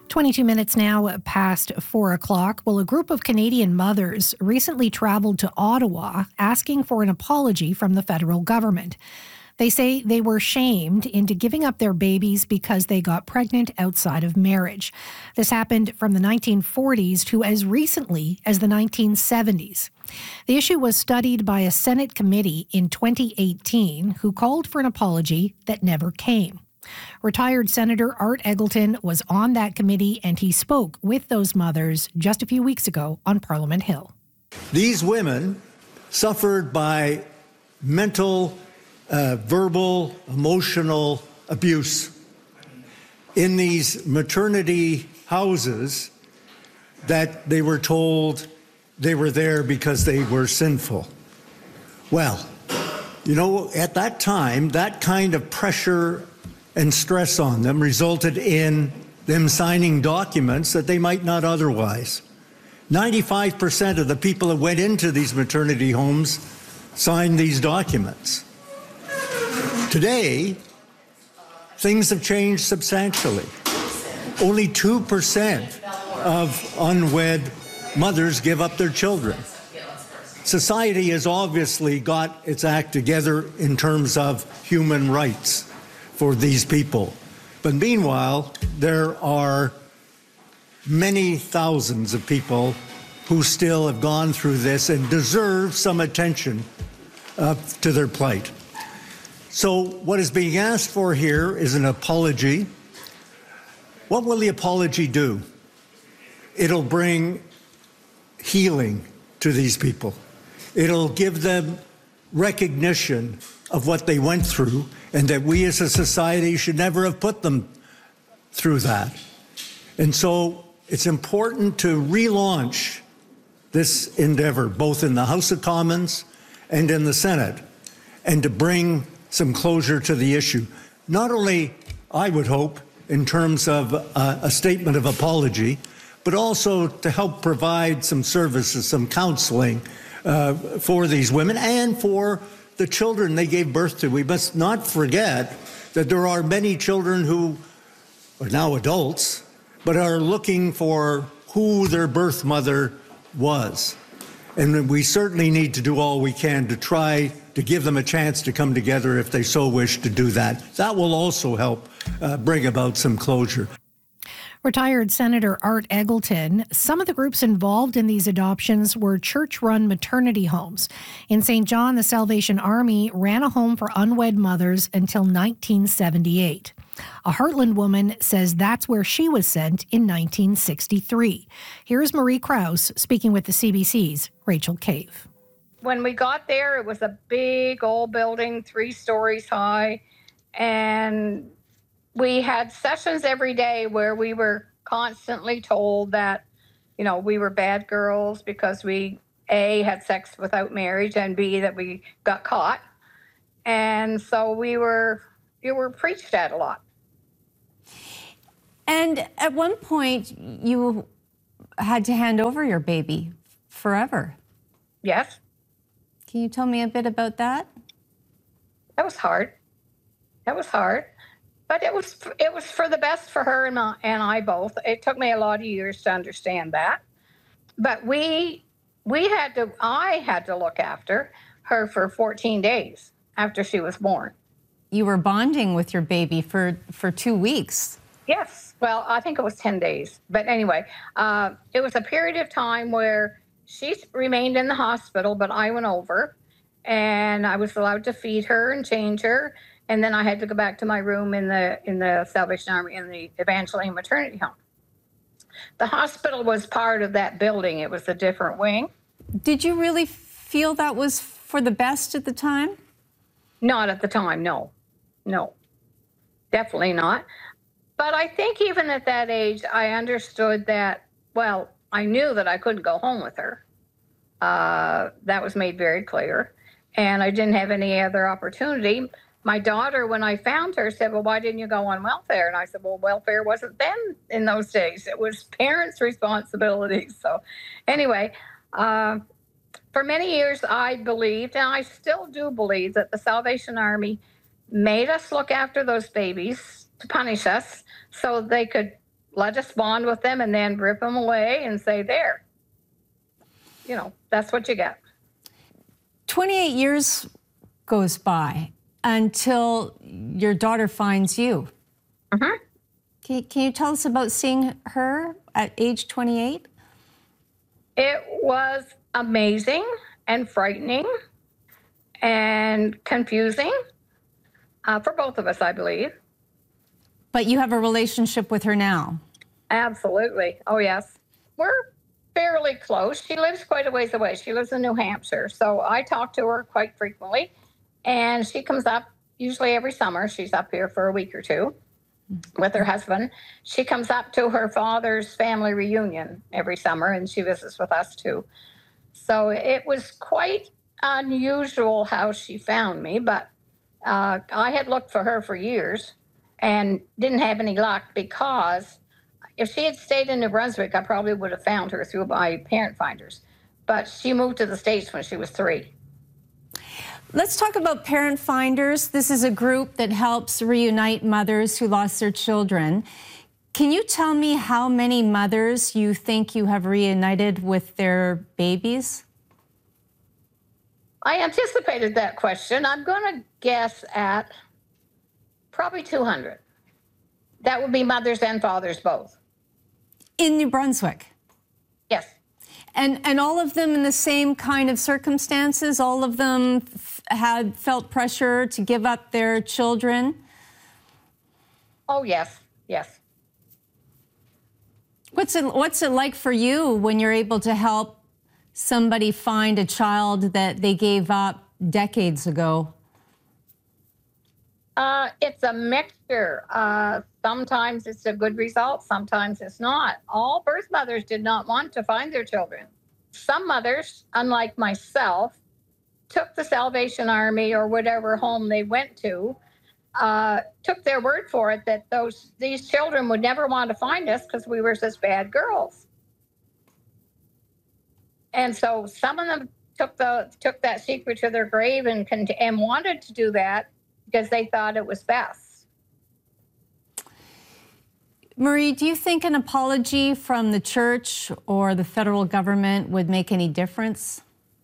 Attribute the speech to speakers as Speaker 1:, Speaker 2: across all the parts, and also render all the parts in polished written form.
Speaker 1: 22 minutes now past 4 o'clock. Well, a group of Canadian mothers recently traveled to Ottawa asking for an apology from the federal government. They say they were shamed into giving up their babies because they got pregnant outside of marriage. This happened from the 1940s to as recently as the 1970s. The issue was studied by a Senate committee in 2018 who called for an apology that never came. Retired Senator Art Eggleton was on that committee, and he spoke with those mothers just a few weeks ago on Parliament Hill.
Speaker 2: These women suffered by mental, verbal, emotional abuse in these maternity houses that they were told they were there because they were sinful. Well, you know, at that time, that kind of pressure and stress on them resulted in them signing documents that they might not otherwise. 95% of the people that went into these maternity homes signed these documents. Today, things have changed substantially. Only 2% of unwed mothers give up their children. Society has obviously got its act together in terms of human rights for these people. But meanwhile, there are many thousands of people who still have gone through this and deserve some attention to their plight. So what is being asked for here is an apology. What will the apology do? It'll bring healing to these people. It'll give them recognition of what they went through and that we as a society should never have put them through that. And so it's important to relaunch this endeavor, both in the House of Commons and in the Senate, and to bring some closure to the issue. Not only, I would hope, in terms of a statement of apology, but also to help provide some services, some counseling for these women and for the children they gave birth to. We must not forget that there are many children who are now adults, but are looking for who their birth mother was. And we certainly need to do all we can to try to give them a chance to come together if they so wish to do that. That will also help bring about some closure.
Speaker 1: Retired Senator Art Eggleton. Some of the groups involved in these adoptions were church-run maternity homes. In St. John, the Salvation Army ran a home for unwed mothers until 1978. A Heartland woman says that's where she was sent in 1963. Here's Marie Krause speaking with the CBC's Rachel Cave.
Speaker 3: When we got there, it was a big old building, 3 stories high, and we had sessions every day where we were constantly told that, you know, we were bad girls because we, A, had sex without marriage, and B, that we got caught. And so you were preached at a lot.
Speaker 4: And at one point, you had to hand over your baby forever.
Speaker 3: Yes.
Speaker 4: Can you tell me a bit about that?
Speaker 3: That was hard. But it was for the best for her and I both. It took me a lot of years to understand that. But I had to look after her for 14 days after she was born.
Speaker 4: You were bonding with your baby for 2 weeks.
Speaker 3: Yes. Well, I think it was 10 days. But anyway, it was a period of time where she remained in the hospital, but I went over and I was allowed to feed her and change her. And then I had to go back to my room in the Salvation Army in the Evangeline maternity home. The hospital was part of that building. It was a different wing.
Speaker 4: Did you really feel that was for the best at the time?
Speaker 3: Not at the time, no. No, definitely not. But I think even at that age, I understood that, well, I knew that I couldn't go home with her. That was made very clear. And I didn't have any other opportunity. My daughter, when I found her, said, well, why didn't you go on welfare? And I said, well, welfare wasn't then in those days. It was parents' responsibility. So anyway, for many years, I believed, and I still do believe, that the Salvation Army made us look after those babies to punish us so they could let us bond with them and then rip them away and say, there, that's what you get.
Speaker 4: 28 years goes by until your daughter finds you.
Speaker 3: Mm-hmm.
Speaker 4: Can you tell us about seeing her at age 28?
Speaker 3: It was amazing and frightening and confusing for both of us, I believe.
Speaker 4: But you have a relationship with her now.
Speaker 3: Absolutely. Oh, yes. We're fairly close. She lives quite a ways away. She lives in New Hampshire. So I talk to her quite frequently. And she comes up usually every summer. She's up here for a week or two with her husband. She comes up to her father's family reunion every summer, and she visits with us too. So it was quite unusual how she found me, but I had looked for her for years and didn't have any luck, because if she had stayed in New Brunswick, I probably would have found her through my parent finders. But she moved to the States when she was 3.
Speaker 4: Let's talk about Parent Finders. This is a group that helps reunite mothers who lost their children. Can you tell me how many mothers you think you have reunited with their babies?
Speaker 3: I anticipated that question. I'm going to guess at probably 200. That would be mothers and fathers both.
Speaker 4: In New Brunswick?
Speaker 3: Yes.
Speaker 4: And all of them in the same kind of circumstances? All of them had felt pressure to give up their children?
Speaker 3: Oh, yes. Yes.
Speaker 4: What's it like for you when you're able to help somebody find a child that they gave up decades ago?
Speaker 3: It's a mixture. Sometimes it's a good result, sometimes it's not. All birth mothers did not want to find their children. Some mothers, unlike myself, took the Salvation Army or whatever home they went to, took their word for it that these children would never want to find us because we were such bad girls. And so some of them took that secret to their grave and wanted to do that because they thought it was best.
Speaker 4: Marie, do you think an apology from the church or the federal government would make any difference?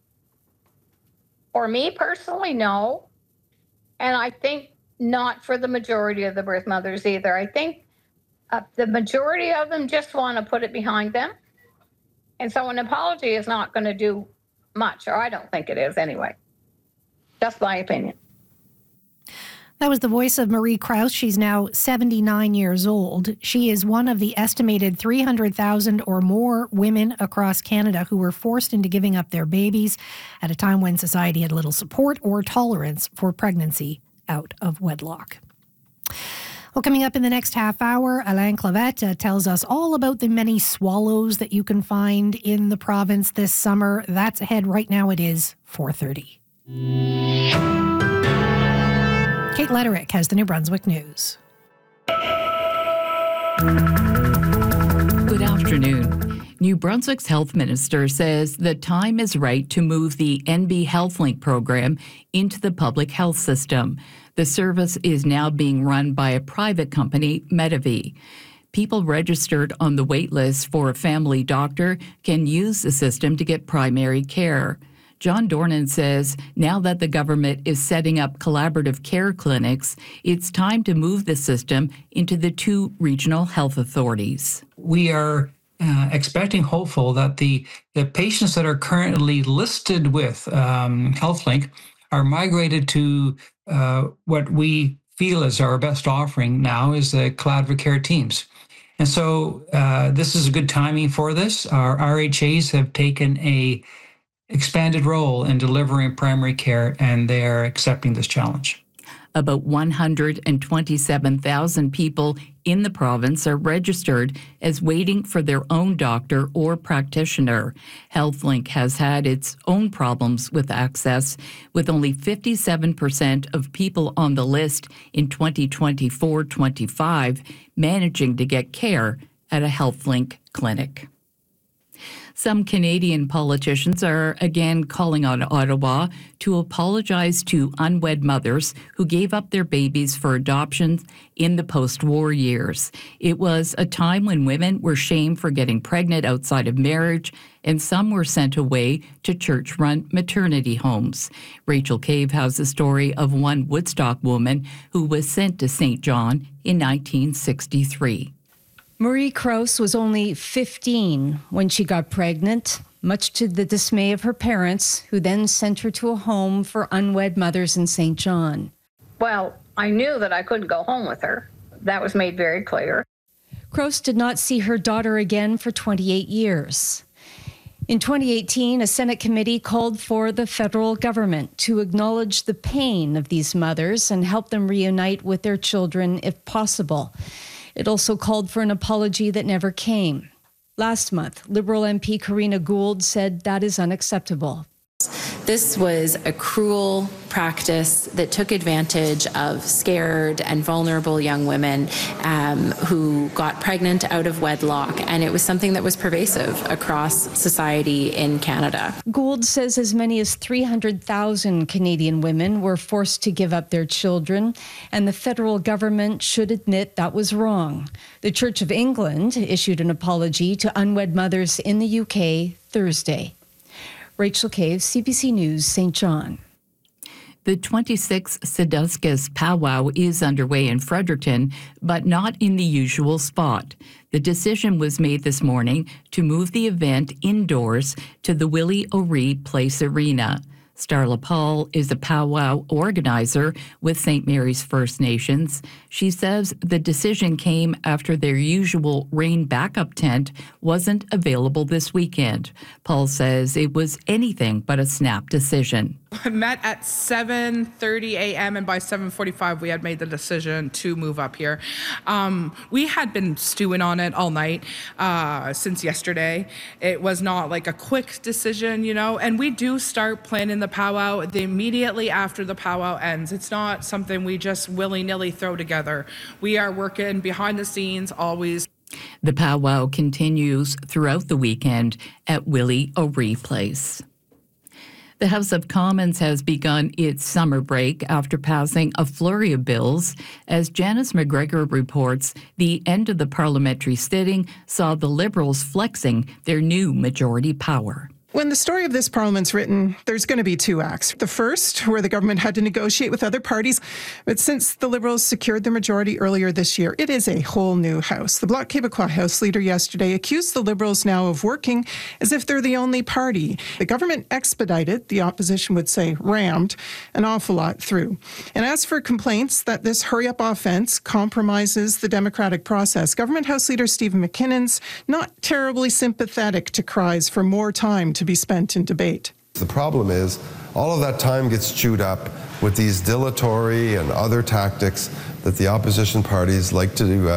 Speaker 3: For me personally, no. And I think not for the majority of the birth mothers either. I think the majority of them just want to put it behind them. And so an apology is not going to do much, or I don't think it is anyway. That's my opinion.
Speaker 1: That was the voice of Marie Krause. She's now 79 years old. She is one of the estimated 300,000 or more women across Canada who were forced into giving up their babies at a time when society had little support or tolerance for pregnancy out of wedlock. Well, coming up in the next half hour, Alain Clavette tells us all about the many swallows that you can find in the province this summer. That's ahead. Right now it is 4:30. Kate Letterick has the New Brunswick News.
Speaker 5: Good afternoon. New Brunswick's health minister says the time is right to move the NB HealthLink program into the public health system. The service is now being run by a private company, Medavie. People registered on the wait list for a family doctor can use the system to get primary care. John Dornan says now that the government is setting up collaborative care clinics, it's time to move the system into the 2 regional health authorities.
Speaker 6: We are hopeful that the patients that are currently listed with HealthLink are migrated to what we feel is our best offering now is the collaborative care teams. And so this is a good timing for this. Our RHAs have taken a expanded role in delivering primary care, and they are accepting this challenge.
Speaker 5: About 127,000 people in the province are registered as waiting for their own doctor or practitioner. HealthLink has had its own problems with access, with only 57% of people on the list in 2024-25 managing to get care at a HealthLink clinic. Some Canadian politicians are again calling on Ottawa to apologize to unwed mothers who gave up their babies for adoption in the post-war years. It was a time when women were shamed for getting pregnant outside of marriage, and some were sent away to church-run maternity homes. Rachel Cave has a story of one Woodstock woman who was sent to St. John in 1963.
Speaker 4: Marie Krause was only 15 when she got pregnant, much to the dismay of her parents, who then sent her to a home for unwed mothers in St. John.
Speaker 3: Well, I knew that I couldn't go home with her. That was made very clear.
Speaker 4: Krause did not see her daughter again for 28 years. In 2018, a Senate committee called for the federal government to acknowledge the pain of these mothers and help them reunite with their children if possible. It also called for an apology that never came. Last month, Liberal MP Karina Gould said that is unacceptable.
Speaker 7: This was a cruel practice that took advantage of scared and vulnerable young women who got pregnant out of wedlock, and it was something that was pervasive across society in Canada.
Speaker 4: Gould says as many as 300,000 Canadian women were forced to give up their children, and the federal government should admit that was wrong. The Church of England issued an apology to unwed mothers in the UK Thursday. Rachel Cave, CBC News, St. John.
Speaker 5: The 26th Seduscus powwow is underway in Fredericton, but not in the usual spot. The decision was made this morning to move the event indoors to the Willie O'Ree Place Arena. Starla Paul is a powwow organizer with St. Mary's First Nations. She says the decision came after their usual rain backup tent wasn't available this weekend. Paul says it was anything but a snap decision.
Speaker 8: I met at 7:30 a.m. and by 7:45 we had made the decision to move up here. We had been stewing on it all night since yesterday. It was not like a quick decision, and we do start planning the powwow immediately after the powwow ends. It's not something we just willy-nilly throw together. We are working behind the scenes always.
Speaker 5: The powwow continues throughout the weekend at Willie O'Ree Place. The House of Commons has begun its summer break after passing a flurry of bills. As Janice McGregor reports, the end of the parliamentary sitting saw the Liberals flexing their new majority power.
Speaker 9: When the story of this Parliament's written, there's going to be two acts. The first, where the government had to negotiate with other parties. But since the Liberals secured the majority earlier this year, it is a whole new House. The Bloc Québécois House leader yesterday accused the Liberals now of working as if they're the only party. The government expedited, the opposition would say rammed, an awful lot through. And as for complaints that this hurry-up offense compromises the democratic process, Government House Leader Stephen McKinnon's not terribly sympathetic to cries for more time to be spent in debate.
Speaker 10: The problem is all of that time gets chewed up with these dilatory and other tactics that the opposition parties like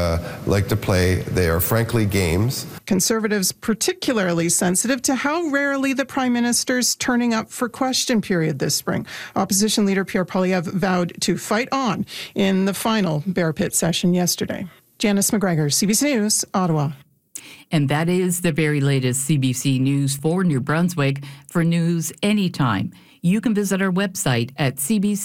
Speaker 10: to play. They are frankly games.
Speaker 9: Conservatives particularly sensitive to how rarely the Prime Minister's turning up for question period this spring. Opposition Leader Pierre Poilievre vowed to fight on in the final Bear Pit session yesterday. Janice McGregor, CBC News, Ottawa.
Speaker 5: And that is the very latest CBC News for New Brunswick. For news anytime, you can visit our website at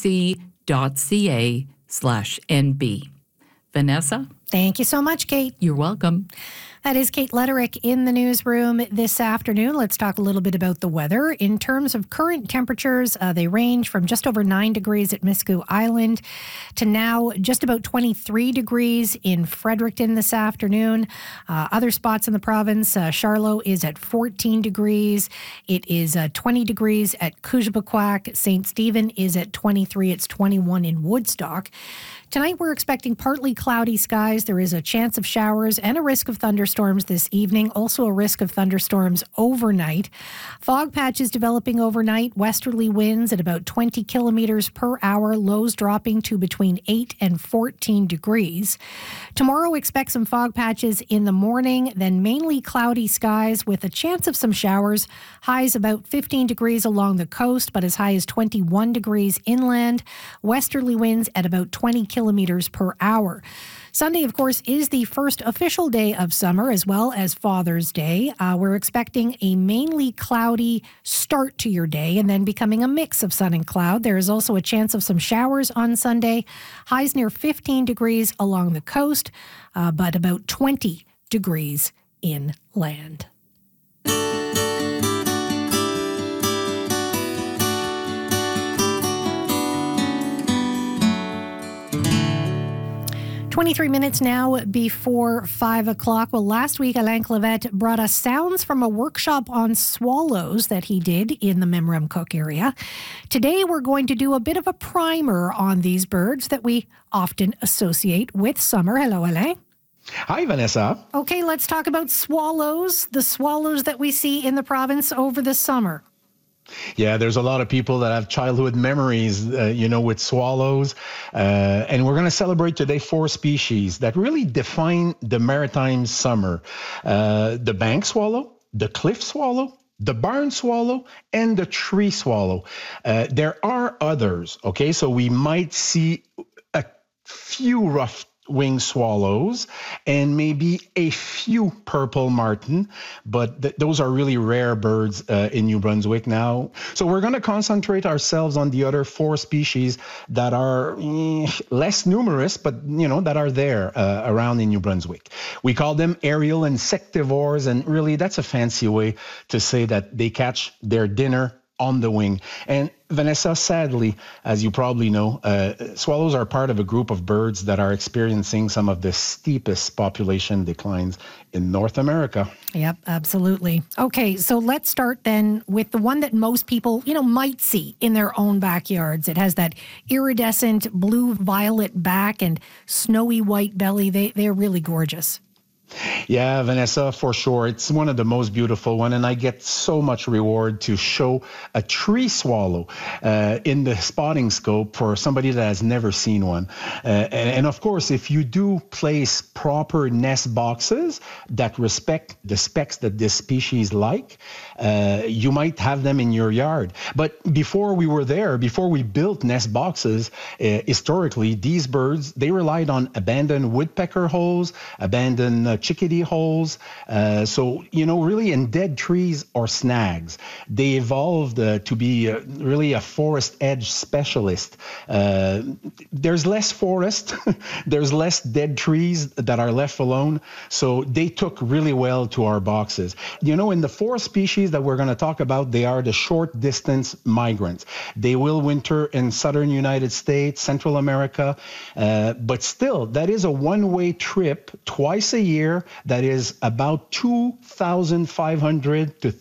Speaker 5: cbc.ca/NB. Vanessa?
Speaker 1: Thank you so much, Kate.
Speaker 5: You're welcome.
Speaker 1: That is Kate Letterick in the newsroom this afternoon. Let's talk a little bit about the weather. In terms of current temperatures, they range from just over 9 degrees at Miscou Island to now just about 23 degrees in Fredericton this afternoon. Other spots in the province, Charlot is at 14 degrees. It is 20 degrees at Coujabouquac. St. Stephen is at 23. It's 21 in Woodstock. Tonight, we're expecting partly cloudy skies. There is a chance of showers and a risk of thunderstorms this evening. Also a risk of thunderstorms overnight. Fog patches developing overnight. Westerly winds at about 20 kilometers per hour. Lows dropping to between 8 and 14 degrees. Tomorrow, expect some fog patches in the morning, then mainly cloudy skies with a chance of some showers. Highs about 15 degrees along the coast, but as high as 21 degrees inland. Westerly winds at about 20 kilometers per hour. Sunday, of course, is the first official day of summer as well as Father's Day. We're expecting a mainly cloudy start to your day and then becoming a mix of sun and cloud. There is also a chance of some showers on Sunday. Highs near 15 degrees along the coast, but about 20 degrees inland. 23 minutes now before 5 o'clock. Well, last week, Alain Clavette brought us sounds from a workshop on swallows that he did in the Memramcook area. Today, we're going to do a bit of a primer on these birds that we often associate with summer. Hello, Alain.
Speaker 11: Hi, Vanessa.
Speaker 1: Okay, let's talk about swallows, the swallows that we see in the province over the summer.
Speaker 11: Yeah, there's a lot of people that have childhood memories, with swallows. And we're going to celebrate today 4 species that really define the maritime summer. The bank swallow, the cliff swallow, the barn swallow, and the tree swallow. There are others, okay? So we might see a few rough-winged swallows and maybe a few purple martin, but those are really rare birds in New Brunswick now. So we're going to concentrate ourselves on the other 4 species that are less numerous, but that are there around in New Brunswick. We call them aerial insectivores, and really that's a fancy way to say that they catch their dinner on the wing. And Vanessa, sadly, as you probably know, swallows are part of a group of birds that are experiencing some of the steepest population declines in North America.
Speaker 1: Yep, absolutely. Okay, so let's start then with the one that most people, might see in their own backyards. It has that iridescent blue-violet back and snowy white belly. They're really gorgeous.
Speaker 11: Yeah, Vanessa, for sure. It's one of the most beautiful one, and I get so much reward to show a tree swallow in the spotting scope for somebody that has never seen one. And of course, if you do place proper nest boxes that respect the specs that this species like, you might have them in your yard. But before we built nest boxes, historically, these birds, they relied on abandoned woodpecker holes, abandoned chickadee holes. So, really in dead trees or snags. They evolved to be really a forest edge specialist. There's less forest, there's less dead trees that are left alone. So they took really well to our boxes. In the 4 species that we're going to talk about, they are the short distance migrants. They will winter in southern United States, Central America, but still, that is a one-way trip twice a year. That is about 2,500 to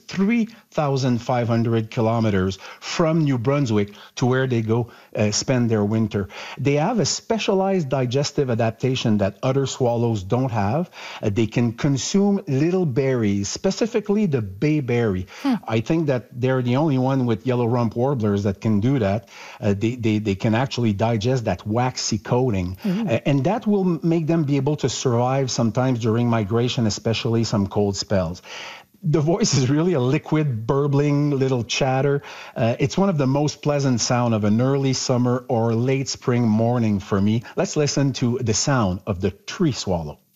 Speaker 11: 3,500 kilometers from New Brunswick to where they go spend their winter. They have a specialized digestive adaptation that other swallows don't have. They can consume little berries, specifically the bayberry. I think that they're the only one with yellow rump warblers that can do that. They can actually digest that waxy coating, and that will make them be able to survive sometimes during migration, especially some cold spells. The voice is really a liquid, burbling little chatter. It's one of the most pleasant sound of an early summer or late spring morning for me. Let's listen to the sound of the tree swallow.